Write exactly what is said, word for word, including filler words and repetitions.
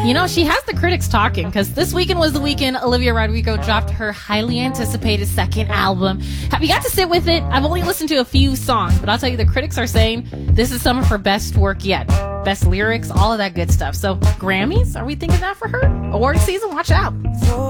You know, she has the critics talking, because this weekend was the weekend Olivia Rodrigo dropped her highly anticipated second album. Have you got to sit with it? I've only listened to a few songs, but I'll tell you, the critics are saying this is some of her best work yet. Best lyrics, all of that good stuff. So Grammys, are we thinking that for her? Award season, watch out.